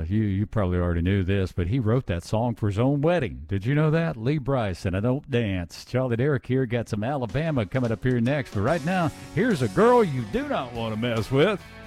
you probably already knew this, but he wrote that song for his own wedding. Did you know that? Lee Brice and I Don't Dance. Charlie Derrick here. Got some Alabama coming up here next. But right now, here's a girl you do not want to mess with.